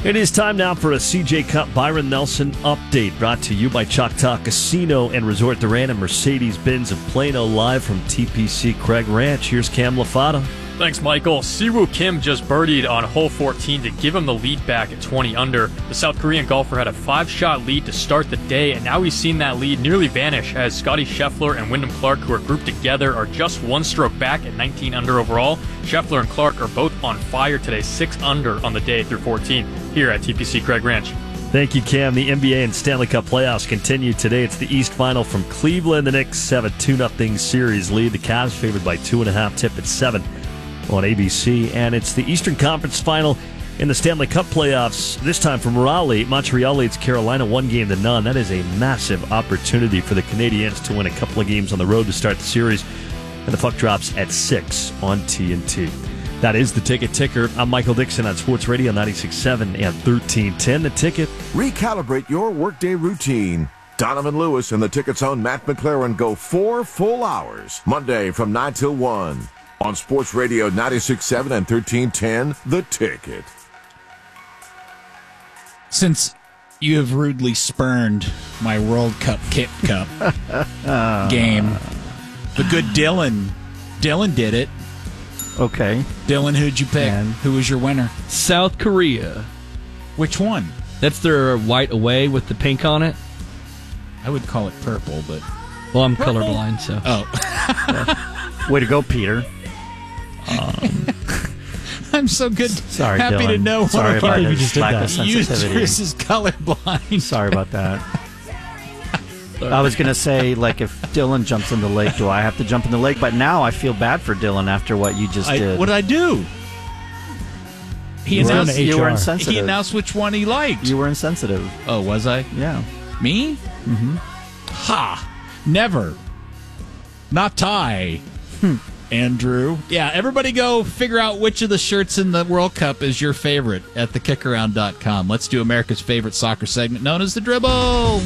It is time now for a CJ Cup Byron Nelson update, brought to you by Choctaw Casino and Resort Duran and Mercedes-Benz of Plano, live from TPC Craig Ranch. Here's Cam Lafata. Thanks, Michael. Siwoo Kim just birdied on hole 14 to give him the lead back at 20 under. The South Korean golfer had a 5-shot lead to start the day, and now he's seen that lead nearly vanish as Scotty Scheffler and Wyndham Clark, who are grouped together, are just one stroke back at 19 under overall. Scheffler and Clark are both on fire today, 6 under on the day through 14 here at TPC Craig Ranch. Thank you, Cam. The NBA and Stanley Cup playoffs continue today. It's the East Final from Cleveland. The Knicks have a 2-0 series lead. The Cavs favored by 2.5, tip at 7 on ABC. And it's the Eastern Conference Final in the Stanley Cup playoffs, this time from Raleigh. Montreal leads Carolina 1-0. That is a massive opportunity for the Canadiens to win a couple of games on the road to start the series. And the puck drops at 6 on TNT. That is the Ticket Ticker. I'm Michael Dixon on Sports Radio 96.7 and 1310. The Ticket. Recalibrate your workday routine. Donovan Lewis and the Ticket's own Matt McLaren go 4 full hours, Monday from 9 till 1. On Sports Radio 96.7 and 1310, The Ticket. Since you have rudely spurned my World Cup Kit Cup game, the good Dylan did it. Okay. Dylan, who'd you pick? Who was your winner? South Korea. Which one? That's their white away with the pink on it. I would call it purple, but... Well, I'm colorblind, so... Oh. Way to go, Peter. I'm so good. Sorry, happy Dylan. to know Sorry one about of his lack of sensitivity. users is colorblind. Sorry about that. I was going to say, like, if Dylan jumps in the lake, do I have to jump in the lake? But now I feel bad for Dylan after what you just did. What did I do? You were insensitive. He announced which one he liked. You were insensitive. Oh, was I? Yeah. Me? Mm-hmm. Ha! Never. Not Ty. Andrew. Yeah, everybody go figure out which of the shirts in the World Cup is your favorite at thekickaround.com. Let's do America's favorite soccer segment known as The Dribble.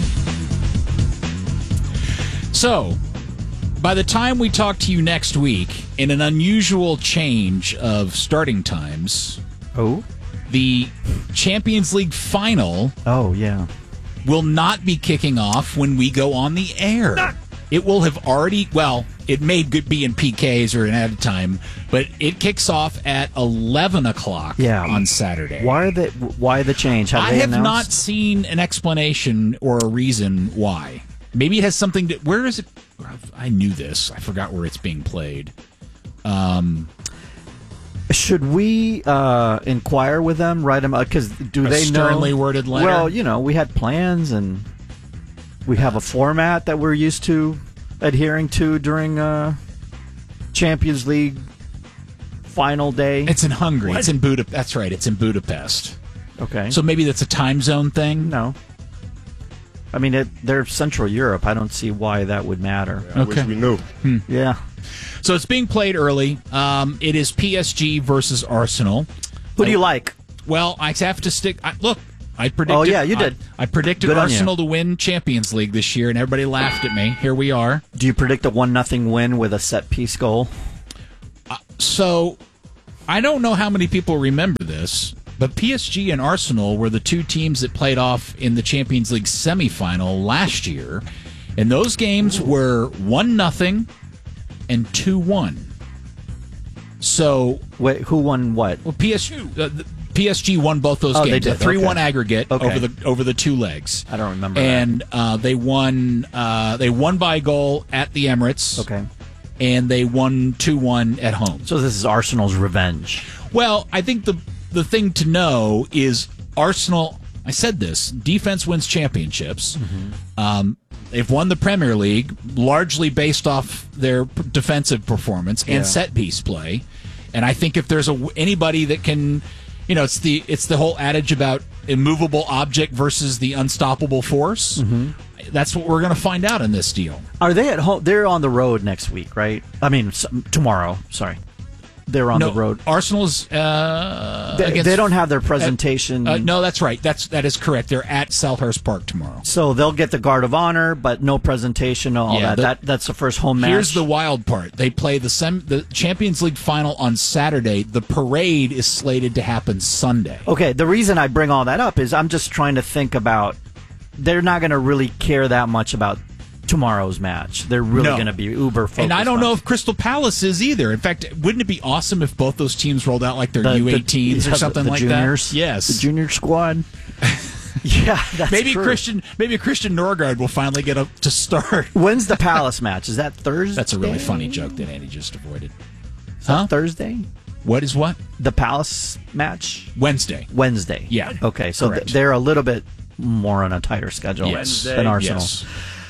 So, by the time we talk to you next week, in an unusual change of starting times, the Champions League final will not be kicking off when we go on the air. It will have already, it may be in PKs or in added time, but it kicks off at 11 o'clock on Saturday. Why the change? I have not seen an explanation or a reason why. Maybe it has something to... Where is it? I knew this. I forgot where it's being played. Should we inquire with them, write them up? Because do they know? A sternly worded letter? Well, we had plans and we have a format that we're used to adhering to during Champions League final day. It's in Hungary. It's in Budapest. That's right. It's in Budapest. Okay. So maybe that's a time zone thing? No. I mean, they're Central Europe. I don't see why that would matter. I wish we knew. Yeah. So it's being played early. It is PSG versus Arsenal. Who do you like? Well, I have to stick... Look, I predicted... Oh, yeah, you did. I predicted Arsenal to win Champions League this year, and everybody laughed at me. Here we are. Do you predict a 1-0 win with a set-piece goal? So, I don't know how many people remember this, but PSG and Arsenal were the two teams that played off in the Champions League semifinal last year, and those games were 1-0 and 2-1. So, wait, who won what? Well, PSG won both those games. They did. A 3-1 aggregate Okay. over the two legs. I don't remember. And they won. They won by a goal at the Emirates. Okay. And they won 2-1 at home. So this is Arsenal's revenge. Well, I think the thing to know is Arsenal. I said this: defense wins championships. Mm-hmm. They've won the Premier League largely based off their defensive performance and set piece play. And I think if there's anybody that can, it's the whole adage about immovable object versus the unstoppable force. Mm-hmm. That's what we're going to find out in this deal. Are they at home? They're on the road next week, right? I mean, tomorrow. Sorry. They're on the road. Arsenal's They don't have their presentation. No, that's right. That is correct. They're at Selhurst Park tomorrow. So they'll get the Guard of Honor, but no presentation, all that. That's the first home match. Here's the wild part. They play the Champions League final on Saturday. The parade is slated to happen Sunday. Okay, the reason I bring all that up is I'm just trying to think about, they're not going to really care that much about tomorrow's match. They're really going to be uber focused. And I don't know if Crystal Palace is either. In fact, wouldn't it be awesome if both those teams rolled out like their U18s or something like juniors, that? Yes. The junior squad. Yeah, that's maybe true. Christian Norgard will finally get up to start. When's the Palace match? Is that Thursday? That's a really funny joke that Andy just avoided. Thursday? What is what? The Palace match? Wednesday. Yeah. Okay, so they're a little bit more on a tighter schedule than Arsenal. Yes.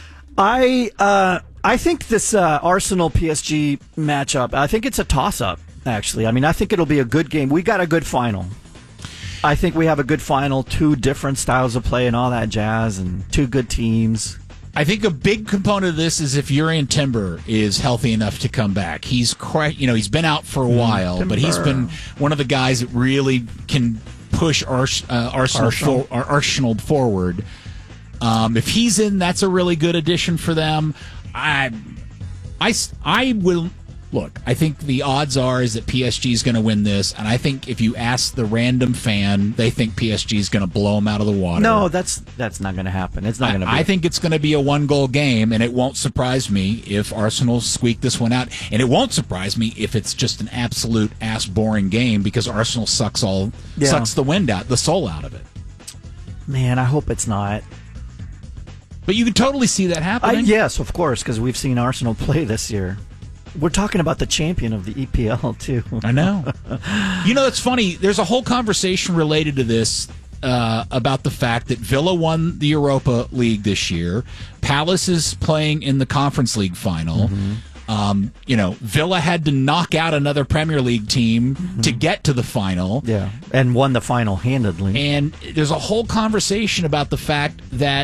I think this Arsenal PSG matchup, I think it's a toss-up, actually. I mean, I think it'll be a good game. We got a good final. I think we have a good final, two different styles of play and all that jazz, and two good teams. I think a big component of this is if Urian Timber is healthy enough to come back. He's he's been out for a while, but he's been one of the guys that really can push Arsenal forward. If he's in, that's a really good addition for them. I will look. I think the odds are is that PSG is going to win this, and I think if you ask the random fan, they think PSG is going to blow them out of the water. No, that's not going to happen. It's not going to. I think it's going to be a 1-goal game, and it won't surprise me if Arsenal squeak this one out, and it won't surprise me if it's just an absolute ass boring game because Arsenal sucks the wind out, the soul out of it. Man, I hope it's not. But you can totally see that happening. Yes, of course, because we've seen Arsenal play this year. We're talking about the champion of the EPL, too. I know. It's funny. There's a whole conversation related to this about the fact that Villa won the Europa League this year. Palace is playing in the Conference League final. Mm-hmm. Villa had to knock out another Premier League team to get to the final. Yeah, and won the final handedly. And there's a whole conversation about the fact that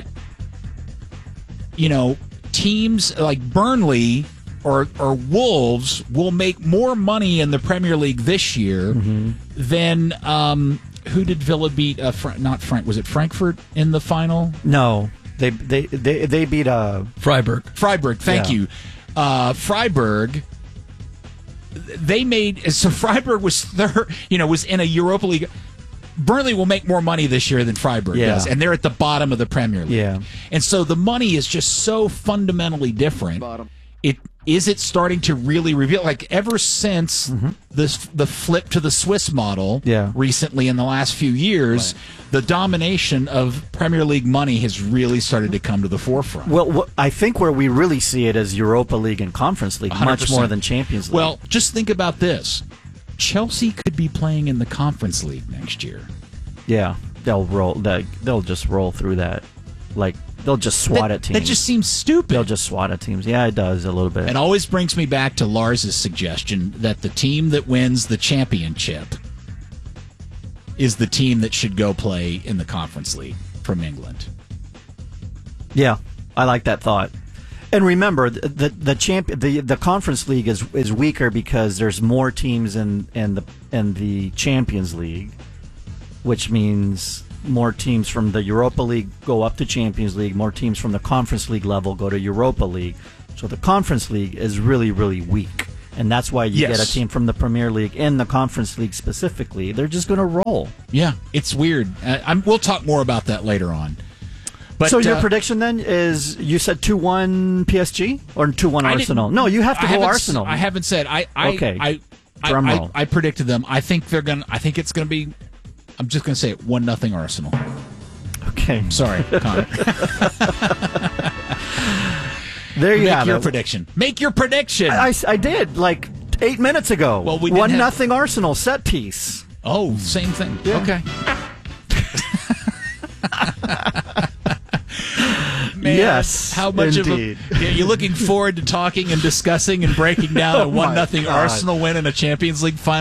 teams like Burnley or Wolves will make more money in the Premier League this year than who did Villa beat? Was it Frankfurt in the final? No, they beat Freiburg. Freiburg, thank you. Freiburg. Freiburg was was in a Europa League. Burnley will make more money this year than Freiburg does, and they're at the bottom of the Premier League. Yeah. And so the money is just so fundamentally different. Is it starting to really reveal? Like ever since the flip to the Swiss model recently in the last few years, the domination of Premier League money has really started to come to the forefront. Well, I think where we really see it is Europa League and Conference League, 100%. Much more than Champions League. Well, just think about this. Chelsea could be playing in the Conference League next year. Yeah, they'll just roll through that. Like they'll just swat at teams. That just seems stupid. They'll just swat at teams. Yeah, it does a little bit. It always brings me back to Lars's suggestion that the team that wins the championship is the team that should go play in the Conference League from England. Yeah, I like that thought. And remember, the Conference League is weaker because there's more teams in the Champions League, which means more teams from the Europa League go up to Champions League, more teams from the Conference League level go to Europa League. So the Conference League is really, really weak. And that's why you get a team from the Premier League in the Conference League specifically. They're just going to roll. Yeah, it's weird. We'll talk more about that later on. But, so your prediction then is you said 2-1 PSG or 2-1 Arsenal? No, you have to go Arsenal. I haven't said. I predicted them. I think it's going to be. I'm just going to say it 1-0 Arsenal. Okay. Sorry, Connor. There you have it. Make your prediction. Make your prediction. I did like 8 minutes ago. Well, we 1-0 Arsenal set piece. Oh, same thing. Yeah. Okay. Man, yes, how much indeed. You're looking forward to talking and discussing and breaking down a 1-0 Arsenal win in a Champions League final?